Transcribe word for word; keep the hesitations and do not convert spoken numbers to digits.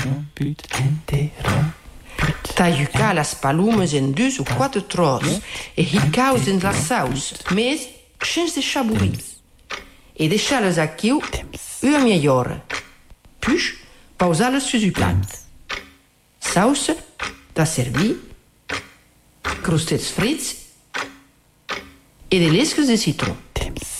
Tagliucare las palumes in dus o quattro tros e hicaus in la saus, mes senza chabourits. E deixar-les aquí una meia hora. Puis, pausar-les sus un plat. Sauce da servir, crostets frits e de l'esques de citron.